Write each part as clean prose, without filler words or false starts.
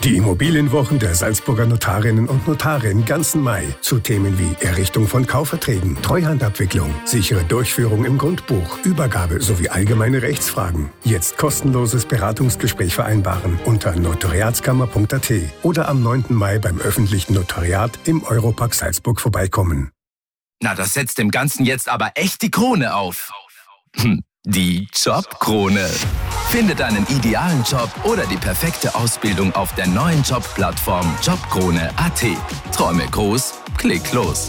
Die Immobilienwochen der Salzburger Notarinnen und Notare im ganzen Mai zu Themen wie Errichtung von Kaufverträgen, Treuhandabwicklung, sichere Durchführung im Grundbuch, Übergabe sowie allgemeine Rechtsfragen. Jetzt kostenloses Beratungsgespräch vereinbaren unter notariatskammer.at oder am 9. Mai beim öffentlichen Notariat im Europark Salzburg vorbeikommen. Na, das setzt dem Ganzen jetzt aber echt die Krone auf. Die Jobkrone. Finde deinen idealen Job oder die perfekte Ausbildung auf der neuen Jobplattform Jobkrone.at. Träume groß, klick los.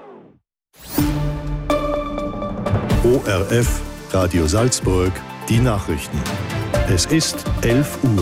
ORF, Radio Salzburg, die Nachrichten. Es ist 11 Uhr.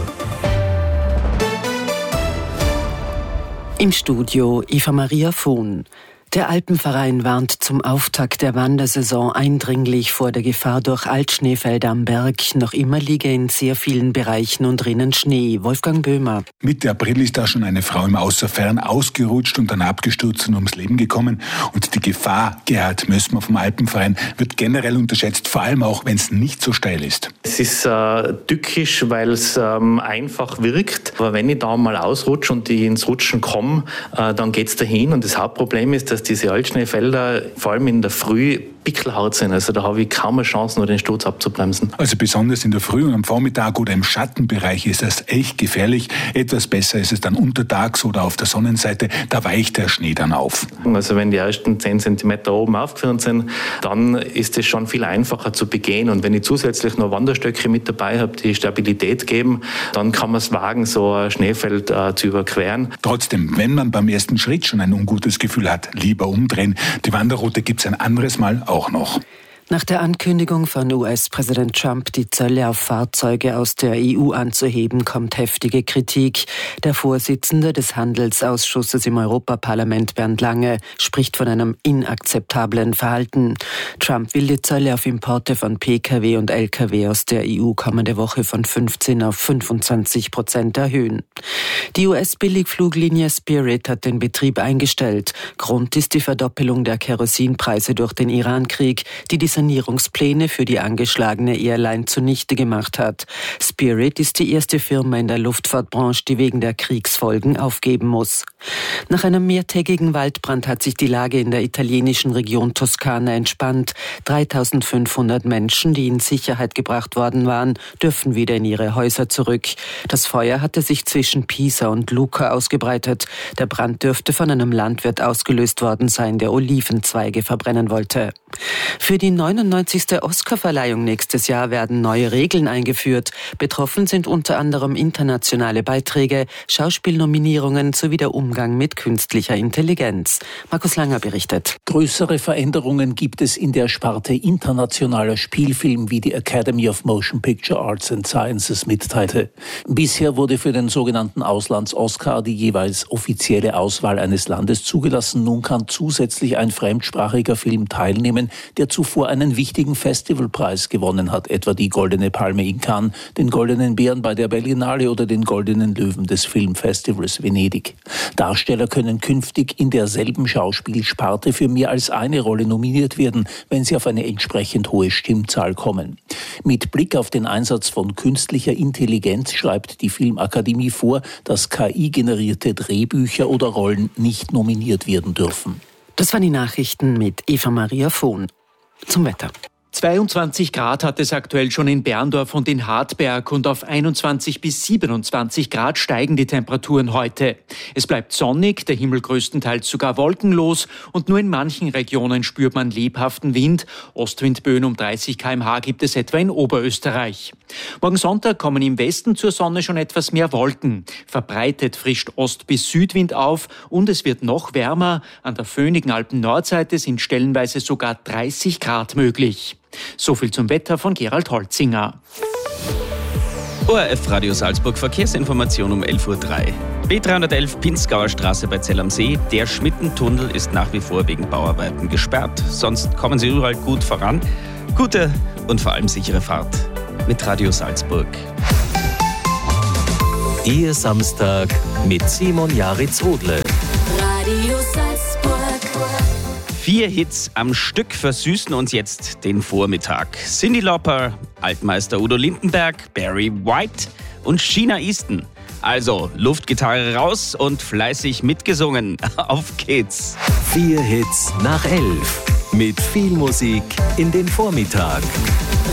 Im Studio Eva Maria Vohn. Der Alpenverein warnt zum Auftakt der Wandersaison eindringlich vor der Gefahr durch Altschneefelder am Berg. Noch immer liege in sehr vielen Bereichen und Rinnen Schnee. Wolfgang Böhmer. Mitte April ist da schon eine Frau im Außerfern ausgerutscht und dann abgestürzt und ums Leben gekommen. Und die Gefahr, Gerhard Mössmer vom Alpenverein, wird generell unterschätzt, vor allem auch, wenn es nicht so steil ist. Es ist tückisch, weil es einfach wirkt. Aber wenn ich da mal ausrutsche und ich ins Rutschen komme, dann geht es dahin. Und das Hauptproblem ist, dass diese Altschneefelder vor allem in der Früh pickelhart sind. Also da habe ich kaum eine Chance, nur den Sturz abzubremsen. Also besonders in der Früh und am Vormittag oder im Schattenbereich ist das echt gefährlich. Etwas besser ist es dann untertags oder auf der Sonnenseite. Da weicht der Schnee dann auf. Also wenn die ersten 10 cm oben aufgeführt sind, dann ist es schon viel einfacher zu begehen. Und wenn ich zusätzlich noch Wanderstöcke mit dabei habe, die Stabilität geben, dann kann man es wagen, so ein Schneefeld zu überqueren. Trotzdem, wenn man beim ersten Schritt schon ein ungutes Gefühl hat, lieber umdrehen. Die Wanderroute gibt es ein anderes Mal auch noch. Nach der Ankündigung von US-Präsident Trump, die Zölle auf Fahrzeuge aus der EU anzuheben, kommt heftige Kritik. Der Vorsitzende des Handelsausschusses im Europaparlament, Bernd Lange, spricht von einem inakzeptablen Verhalten. Trump will die Zölle auf Importe von Pkw und Lkw aus der EU kommende Woche von 15 auf 25% erhöhen. Die US-Billigfluglinie Spirit hat den Betrieb eingestellt. Grund ist die Verdoppelung der Kerosinpreise durch den Irankrieg, die Sanierungspläne für die angeschlagene Airline zunichte gemacht hat. Spirit ist die erste Firma in der Luftfahrtbranche, die wegen der Kriegsfolgen aufgeben muss. Nach einem mehrtägigen Waldbrand hat sich die Lage in der italienischen Region Toskana entspannt. 3.500 Menschen, die in Sicherheit gebracht worden waren, dürfen wieder in ihre Häuser zurück. Das Feuer hatte sich zwischen Pisa und Lucca ausgebreitet. Der Brand dürfte von einem Landwirt ausgelöst worden sein, der Olivenzweige verbrennen wollte. Für die 99. Oscarverleihung nächstes Jahr werden neue Regeln eingeführt. Betroffen sind unter anderem internationale Beiträge, Schauspielnominierungen sowie der Umgang mit künstlicher Intelligenz. Markus Langer berichtet. Größere Veränderungen gibt es in der Sparte internationaler Spielfilm, wie die Academy of Motion Picture Arts and Sciences mitteilte. Bisher wurde für den sogenannten Auslands-Oscar die jeweils offizielle Auswahl eines Landes zugelassen. Nun kann zusätzlich ein fremdsprachiger Film teilnehmen, der zuvor einen wichtigen Festivalpreis gewonnen hat, etwa die Goldene Palme in Cannes, den Goldenen Bären bei der Berlinale oder den Goldenen Löwen des Filmfestivals Venedig. Darsteller können künftig in derselben Schauspielsparte für mehr als eine Rolle nominiert werden, wenn sie auf eine entsprechend hohe Stimmzahl kommen. Mit Blick auf den Einsatz von künstlicher Intelligenz schreibt die Filmakademie vor, dass KI-generierte Drehbücher oder Rollen nicht nominiert werden dürfen. Das waren die Nachrichten mit Eva Maria Vohn. Zum Wetter. 22 Grad hat es aktuell schon in Berndorf und in Hartberg und auf 21 bis 27 Grad steigen die Temperaturen heute. Es bleibt sonnig, der Himmel größtenteils sogar wolkenlos und nur in manchen Regionen spürt man lebhaften Wind. Ostwindböen um 30 km/h gibt es etwa in Oberösterreich. Morgen Sonntag kommen im Westen zur Sonne schon etwas mehr Wolken. Verbreitet frischt Ost- bis Südwind auf und es wird noch wärmer. An der föhnigen Alpen-Nordseite sind stellenweise sogar 30 Grad möglich. So viel zum Wetter von Gerald Holzinger. ORF Radio Salzburg Verkehrsinformation um 11.03 Uhr. B311 Pinzgauer Straße bei Zell am See. Der Schmittentunnel ist nach wie vor wegen Bauarbeiten gesperrt. Sonst kommen Sie überall gut voran. Gute und vor allem sichere Fahrt mit Radio Salzburg. Ihr Samstag mit Simon Jaritz-Rodle. Radio Salzburg. 4 Hits am Stück versüßen uns jetzt den Vormittag. Cyndi Lauper, Altmeister Udo Lindenberg, Barry White und Sheena Easton. Also, Luftgitarre raus und fleißig mitgesungen. Auf geht's. 4 Hits nach 11. Mit viel Musik in den Vormittag.